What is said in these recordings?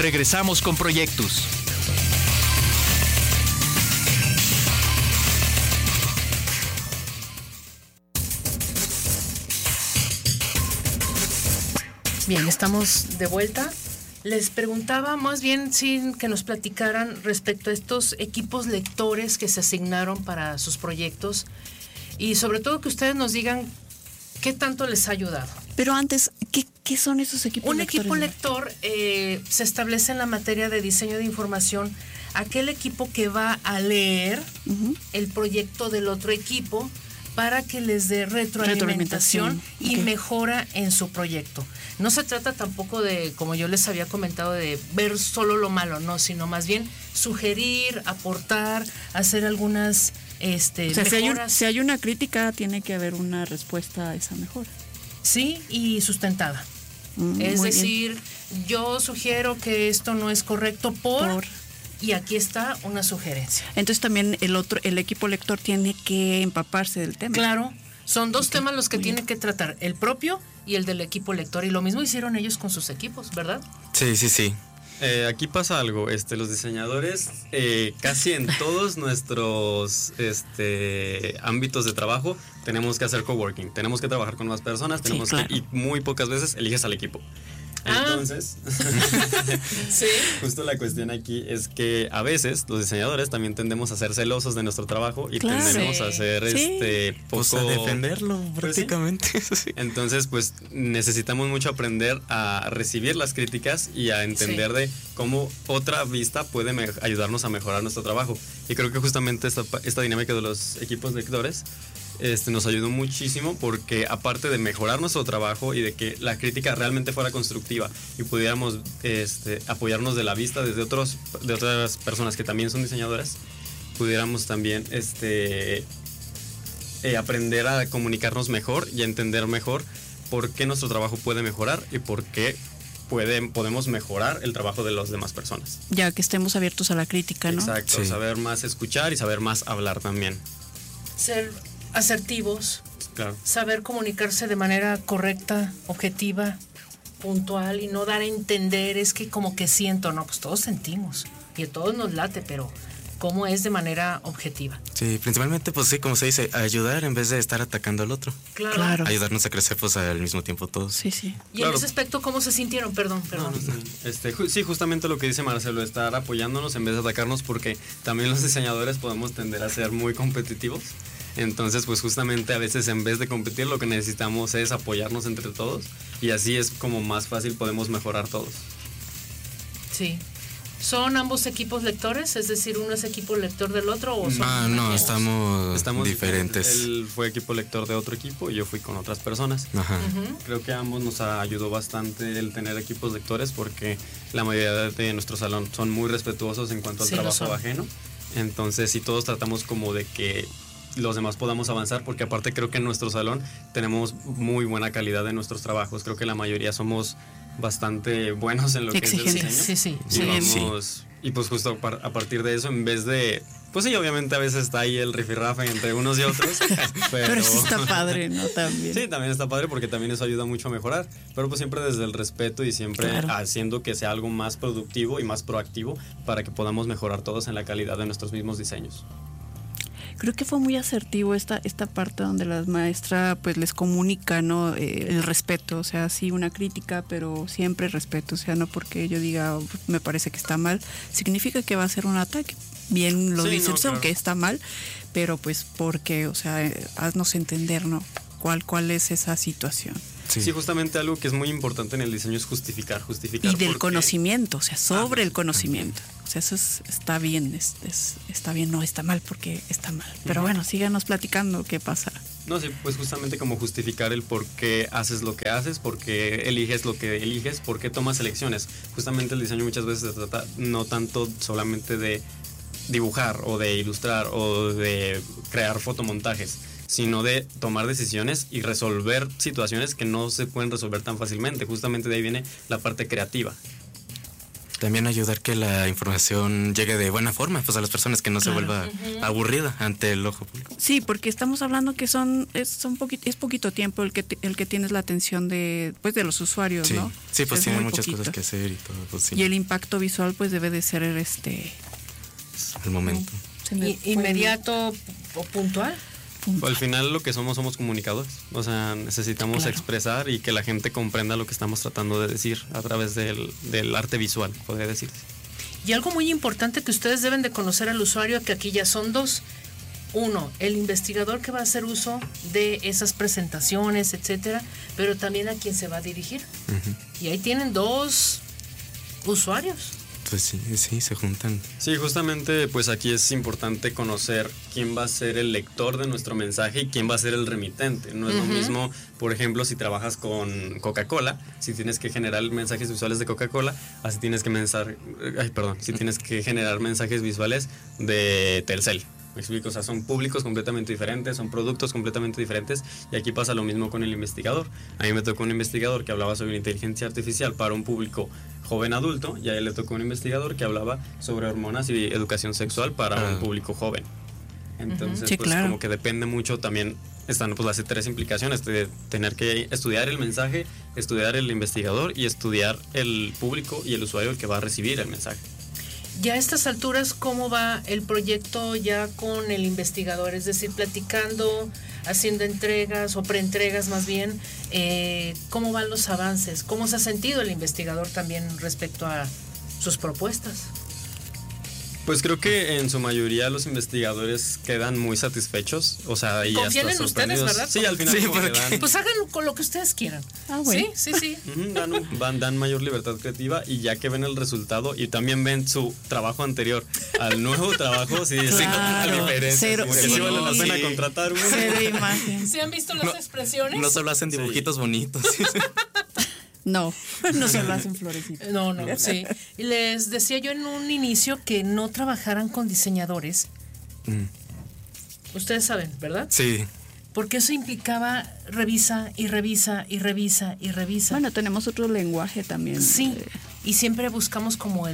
Regresamos con Proyectus. Bien, estamos de vuelta. Les preguntaba más bien que nos platicaran respecto a estos equipos lectores que se asignaron para sus proyectos y sobre todo que ustedes nos digan qué tanto les ha ayudado. Pero antes, ¿qué son esos equipos lectores? Un equipo lector se establece en la materia de diseño de información aquel equipo que va a leer el proyecto del otro equipo para que les dé retroalimentación y mejora en su proyecto. No se trata tampoco de, como yo les había comentado, de ver solo lo malo, no, sino más bien sugerir, aportar, hacer algunas mejoras. Si hay una crítica, tiene que haber una respuesta a esa mejora. Sí, y sustentada. Es decir, yo sugiero que esto no es correcto por... Y aquí está una sugerencia. Entonces también el equipo lector tiene que empaparse del tema. Claro, son dos temas los que tiene que tratar, el propio y el del equipo lector. Y lo mismo hicieron ellos con sus equipos, ¿verdad? Sí. Aquí pasa algo, los diseñadores casi en todos nuestros ámbitos de trabajo tenemos que hacer coworking, tenemos que trabajar con más personas, y muy pocas veces eliges al equipo. Entonces, sí. Justo la cuestión aquí es que a veces los diseñadores también tendemos a ser celosos de nuestro trabajo y tendemos a ser poco a defenderlo prácticamente. Sí. Entonces, pues necesitamos mucho aprender a recibir las críticas y a entender de cómo otra vista puede ayudarnos a mejorar nuestro trabajo. Y creo que justamente esta dinámica de los equipos lectores nos ayudó muchísimo porque aparte de mejorar nuestro trabajo y de que la crítica realmente fuera constructiva y pudiéramos apoyarnos de la vista de otras personas que también son diseñadoras, pudiéramos también aprender a comunicarnos mejor y a entender mejor por qué nuestro trabajo puede mejorar y por qué podemos mejorar el trabajo de las demás personas. Ya que estemos abiertos a la crítica, ¿no? Exacto, saber más escuchar y saber más hablar también. Ser asertivos, claro. Saber comunicarse de manera correcta, objetiva, puntual y no dar a entender, es que como que siento, no, pues todos sentimos y a todos nos late, pero cómo es de manera objetiva. Sí, principalmente, pues sí, como se dice, ayudar en vez de estar atacando al otro. Claro. Ayudarnos a crecer, pues al mismo tiempo todos. Sí. Y en ese aspecto, ¿cómo se sintieron? Perdón. No. Sí, justamente lo que dice Marcelo, estar apoyándonos en vez de atacarnos, porque también los diseñadores podemos tender a ser muy competitivos. Entonces, pues justamente a veces en vez de competir, lo que necesitamos es apoyarnos entre todos y así es como más fácil podemos mejorar todos. Sí. ¿Son ambos equipos lectores? Es decir, ¿uno es equipo lector del otro o son no, estamos diferentes. Él fue equipo lector de otro equipo y yo fui con otras personas. Ajá. Creo que a ambos nos ayudó bastante el tener equipos lectores porque la mayoría de nuestro salón son muy respetuosos en cuanto al trabajo ajeno. Entonces, sí, todos tratamos como de que los demás podamos avanzar, porque aparte creo que en nuestro salón tenemos muy buena calidad de nuestros trabajos. Creo que la mayoría somos bastante buenos en lo que es el diseño. Sí. Y pues justo a partir de eso, en vez de... Pues sí, obviamente a veces está ahí el rifirrafe entre unos y otros. Pero eso está padre, ¿no? También. Sí, también está padre porque también eso ayuda mucho a mejorar. Pero pues siempre desde el respeto y siempre haciendo que sea algo más productivo y más proactivo para que podamos mejorar todos en la calidad de nuestros mismos diseños. Creo que fue muy asertivo esta parte donde la maestra pues les comunica, ¿no? El respeto, o sea, sí una crítica, pero siempre respeto, o sea, no porque yo diga me parece que está mal, significa que va a ser un ataque. Bien lo dice, aunque está mal, pero pues porque, o sea, haznos entender, ¿no? ¿Cuál es esa situación? Sí, justamente algo que es muy importante en el diseño es justificar. Y del conocimiento, o sea, sobre el conocimiento. O sea, eso está bien, está bien, no está mal porque está mal. Pero bueno, síganos platicando qué pasa. No, sí, pues justamente como justificar el por qué haces lo que haces, por qué eliges lo que eliges, por qué tomas elecciones. Justamente el diseño muchas veces se trata no tanto solamente de dibujar o de ilustrar o de crear fotomontajes, sino de tomar decisiones y resolver situaciones que no se pueden resolver tan fácilmente. Justamente de ahí viene la parte creativa. También ayudar que la información llegue de buena forma, pues a las personas, que no se vuelva aburrida ante el ojo público. Sí, porque estamos hablando que es poquito tiempo el que tienes la atención de los usuarios, Sí, ¿no? sí, pues Es tienen muy muchas poquito. cosas que hacer y todo. Pues, sí, Y el impacto visual pues debe de ser al momento. Inmediato o puntual. Al final lo que somos comunicadores, o sea, necesitamos expresar y que la gente comprenda lo que estamos tratando de decir a través del arte visual, podría decirse. Y algo muy importante que ustedes deben de conocer al usuario, que aquí ya son dos. Uno, el investigador que va a hacer uso de esas presentaciones, etcétera, pero también a quien se va a dirigir. Y ahí tienen dos usuarios. Pues sí, se juntan. Sí, justamente pues aquí es importante conocer quién va a ser el lector de nuestro mensaje y quién va a ser el remitente. No es lo mismo, por ejemplo, si trabajas con Coca-Cola, si tienes que generar mensajes visuales de Coca-Cola, así tienes que si tienes que generar mensajes visuales de Telcel. Me explico, o sea, son públicos completamente diferentes, son productos completamente diferentes, y aquí pasa lo mismo con el investigador. A mí me tocó un investigador que hablaba sobre inteligencia artificial para un público joven adulto, y a él le tocó un investigador que hablaba sobre hormonas y educación sexual para un público joven. Entonces, Sí, pues claro. como que depende mucho también. Están pues las tres implicaciones de tener que estudiar el mensaje, estudiar el investigador y estudiar el público y el usuario el que va a recibir el mensaje. Ya a estas alturas, ¿cómo va el proyecto ya con el investigador? Es decir, platicando, haciendo entregas o preentregas más bien, ¿cómo van los avances? ¿Cómo se ha sentido el investigador también respecto a sus propuestas? Pues creo que en su mayoría los investigadores quedan muy satisfechos, o sea, y Confían hasta en ustedes, sorprendidos. ¿verdad? Sí, al final Sí, como que porque- dan, Pues hagan con lo que ustedes quieran. Bueno. Sí. dan mayor libertad creativa, y ya que ven el resultado y también ven su trabajo anterior al nuevo trabajo, sí, sí, Claro, la diferencia. cero, Como que sí sí. vale la pena contratar uno. Cero imagen. ¿Se han visto las expresiones? No solo hacen dibujitos bonitos. No se lo hacen florecitas. No, sí. Y les decía yo en un inicio que no trabajaran con diseñadores. Ustedes saben, ¿verdad? Sí. Porque eso implicaba revisa. Bueno, tenemos otro lenguaje también. Sí, y siempre buscamos como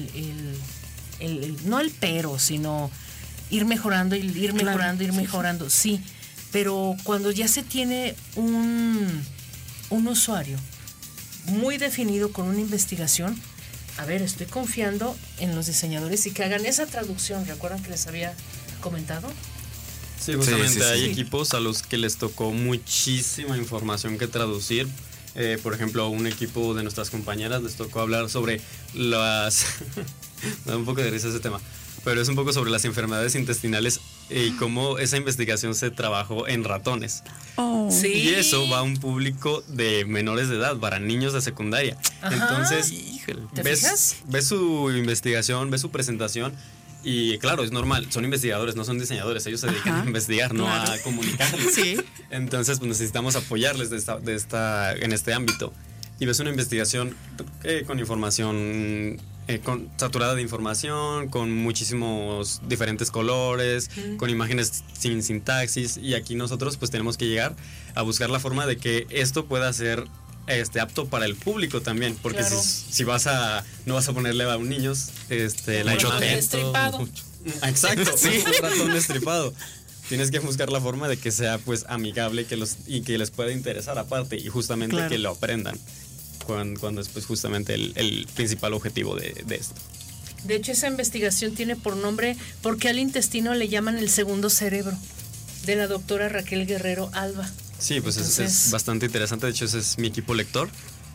no el pero, sino ir mejorando, ir mejorando, sí. Pero cuando ya se tiene un usuario muy definido con una investigación, a ver, estoy confiando en los diseñadores y que hagan esa traducción. ¿Recuerdan que les había comentado? Sí, justamente Sí. hay equipos a los que les tocó muchísima información que traducir. Por ejemplo, a un equipo de nuestras compañeras les tocó hablar sobre las... Me da un poco de risa ese tema, pero es un poco sobre las enfermedades intestinales y cómo esa investigación se trabajó en ratones. Oh. Sí. Y eso va a un público de menores de edad, para niños de secundaria. Ajá. Entonces, ¿Te fijas? ves su investigación, ves su presentación. Y claro, es normal, son investigadores, no son diseñadores, ellos se dedican Ajá, a investigar, no claro. a comunicar. Sí. Entonces, pues necesitamos apoyarles en este ámbito. Y ves una investigación con información saturada de información, con muchísimos diferentes colores, con imágenes sin sintaxis, y aquí nosotros pues tenemos que llegar a buscar la forma de que esto pueda ser apto para el público también, porque Claro. si no vas a ponerle a un niño la Mucho imagen. destripado. Exacto, sí, un ratón destripado. Tienes que buscar la forma de que sea pues amigable y que les pueda interesar aparte, y justamente Claro. que lo aprendan cuando es pues justamente el principal objetivo de esto. De hecho, esa investigación tiene por nombre ¿Por qué al intestino le llaman el segundo cerebro? De la doctora Raquel Guerrero Alba. Sí, pues Entonces- es bastante interesante. De hecho, ese es mi equipo lector.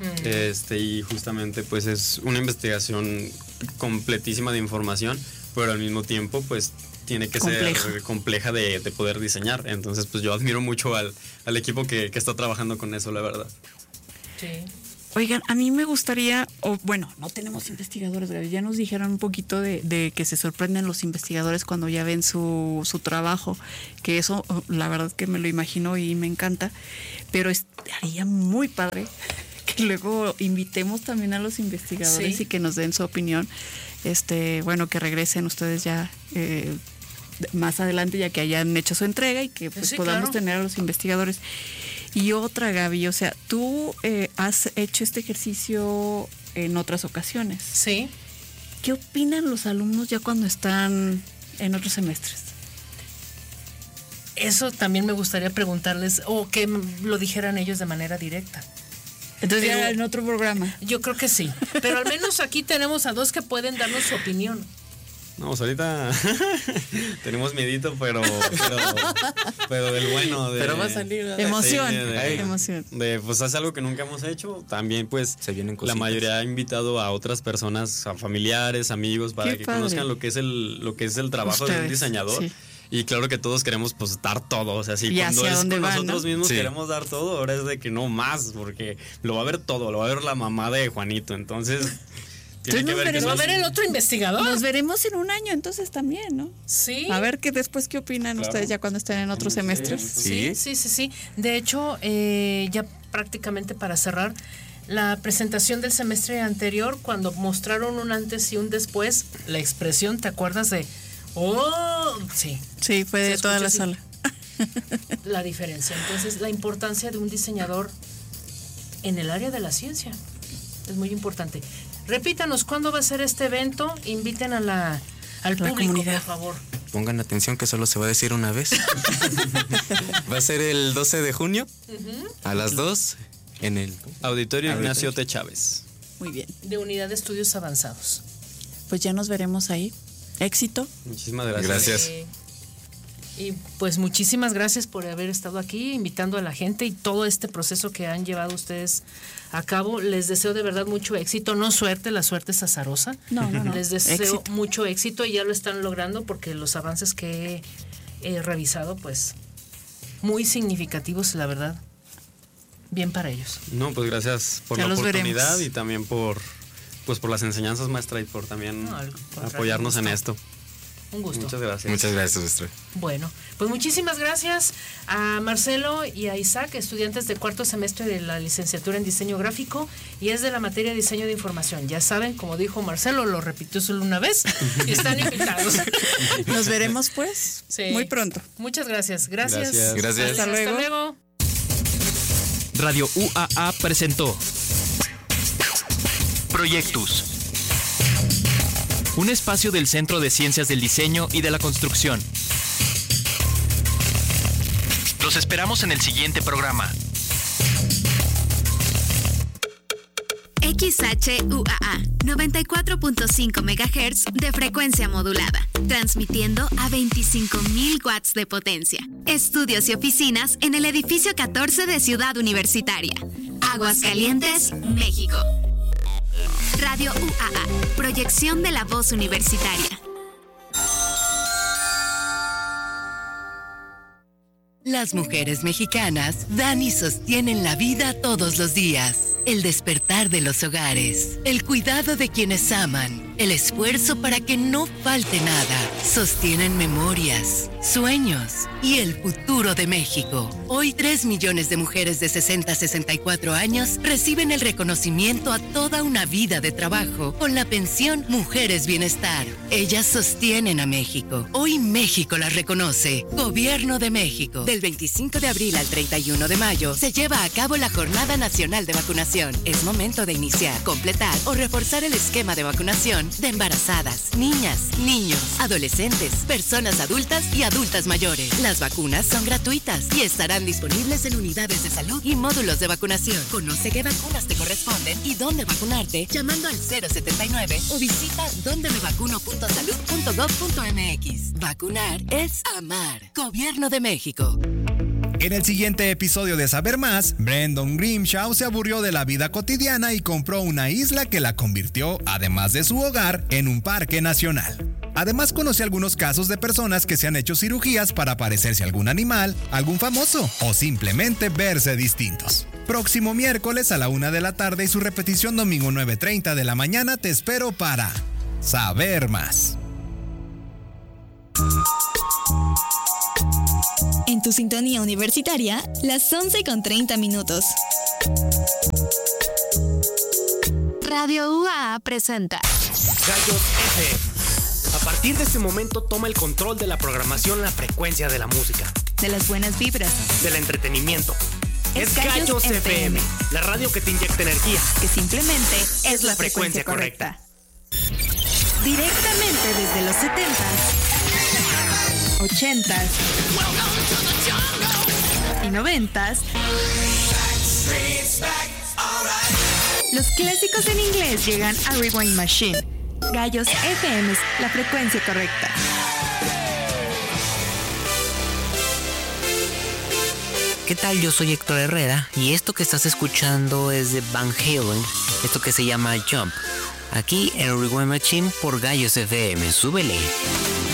Y justamente pues es una investigación completísima de información, pero al mismo tiempo pues tiene que ser compleja de poder diseñar. Entonces pues yo admiro mucho al equipo que está trabajando con eso, la verdad. Sí. Oigan, a mí me gustaría, no tenemos investigadores, Gaby, ya nos dijeron un poquito de que se sorprenden los investigadores cuando ya ven su trabajo, que eso la verdad que me lo imagino y me encanta, pero estaría muy padre que luego invitemos también a los investigadores Sí. y que nos den su opinión, que regresen ustedes ya más adelante, ya que hayan hecho su entrega y que pues, Sí, podamos claro. tener a los investigadores. Y otra, Gaby, o sea, tú has hecho este ejercicio en otras ocasiones. Sí. ¿Qué opinan los alumnos ya cuando están en otros semestres? Eso también me gustaría preguntarles, o que lo dijeran ellos de manera directa. Entonces Pero- ya en otro programa. Yo creo que sí. Pero al menos aquí tenemos a dos que pueden darnos su opinión. No, pues ahorita tenemos miedito, pero del bueno. Pero va a salir. ¿verdad? Emoción, Sí, emoción. pues hace algo que nunca hemos hecho. También pues Se vienen la cositas. mayoría ha invitado a otras personas, a familiares, amigos, para Qué que padre. conozcan lo que es el trabajo de un Ustedes, diseñador. sí. Y claro que todos queremos pues dar todo, o sea, si Y cuando hacia es dónde con van, nosotros ¿no? mismos Sí. queremos dar todo, ahora es de que no más, porque lo va a ver todo, lo va a ver la mamá de Juanito, entonces tiene que nos ver que ¿Pero va a son- ver el otro investigador? Nos veremos en un año entonces también, ¿no? Sí. A ver después qué opinan Claro. ustedes ya cuando estén en otros semestres. Sí, sí, sí, sí. De hecho, ya prácticamente para cerrar, la presentación del semestre anterior, cuando mostraron un antes y un después, la expresión, ¿te acuerdas de? ¡Oh! Sí, Sí, fue de Se toda la escucha sala. la diferencia. Entonces, la importancia de un diseñador en el área de la ciencia es muy importante. Repítanos, ¿cuándo va a ser este evento? Inviten al La público, comunidad. por favor. Pongan atención que solo se va a decir una vez. Va a ser el 12 de junio a las 2 en el... Auditorio Ignacio T. Chávez. Muy bien. De Unidad de Estudios Avanzados. Pues ya nos veremos ahí. Éxito. Muchísimas gracias. Gracias. Y pues muchísimas gracias por haber estado aquí invitando a la gente y todo este proceso que han llevado ustedes a cabo. Les deseo de verdad mucho éxito, no suerte, la suerte es azarosa. No. Les deseo Éxito. mucho éxito y ya lo están logrando porque los avances que he revisado, pues muy significativos, la verdad. Bien para ellos. No, pues gracias por Ya la los oportunidad veremos. y también por las enseñanzas, maestra, y por también No, al contrario, apoyarnos un en gusto. esto. Un gusto. Muchas gracias. Muchas gracias, maestra. Bueno, pues muchísimas gracias a Marcelo y a Isaac, estudiantes de cuarto semestre de la licenciatura en diseño gráfico y es de la materia de diseño de información. Ya saben, como dijo Marcelo, lo repitió solo una vez y están invitados. Nos veremos pues Sí. muy pronto. Muchas gracias. Gracias. Gracias. Gracias. Hasta luego. Radio UAA presentó Proyectus, un espacio del Centro de Ciencias del Diseño y de la Construcción. Los esperamos en el siguiente programa. XHUAA 94.5 MHz de frecuencia modulada, transmitiendo a 25.000 watts de potencia. Estudios y oficinas en el edificio 14 de Ciudad Universitaria. Aguascalientes, México. Radio UAA, proyección de la voz universitaria. Las mujeres mexicanas dan y sostienen la vida todos los días. El despertar de los hogares, el cuidado de quienes aman, el esfuerzo para que no falte nada. Sostienen memorias, sueños y el futuro de México. Hoy 3 millones de mujeres de 60 a 64 años reciben el reconocimiento a toda una vida de trabajo con la pensión Mujeres Bienestar. Ellas sostienen a México. Hoy México las reconoce. Gobierno de México. Del 25 de abril al 31 de mayo se lleva a cabo la Jornada Nacional de Vacunación. Es momento de iniciar, completar o reforzar el esquema de vacunación de embarazadas, niñas, niños, adolescentes, personas adultas y adultas mayores. Las vacunas son gratuitas y estarán disponibles en unidades de salud y módulos de vacunación. Conoce qué vacunas te corresponden y dónde vacunarte llamando al 079 o visita dondemevacuno.salud.gov.mx. Vacunar es amar. Gobierno de México. En el siguiente episodio de Saber Más, Brendan Grimshaw se aburrió de la vida cotidiana y compró una isla que la convirtió, además de su hogar, en un parque nacional. Además, conoce algunos casos de personas que se han hecho cirugías para parecerse a algún animal, algún famoso o simplemente verse distintos. Próximo miércoles a la 1 de la tarde y su repetición domingo 9:30 de la mañana te espero para Saber Más. En tu sintonía universitaria, las 11:30. Radio UAA presenta Gallos FM. A partir de este momento toma el control de la programación La Frecuencia de la Música, De las buenas vibras, del entretenimiento, Es Gallos FM, la radio que te inyecta energía. Que simplemente es la frecuencia correcta. Directamente desde los 70s, 80s y 90s, los clásicos en inglés llegan a Rewind Machine. Gallos FM es la frecuencia correcta. ¿Qué tal? Yo soy Héctor Herrera y esto que estás escuchando es de Van Halen, esto que se llama Jump. Aquí en Rewind Machine por Gallos FM. Súbele.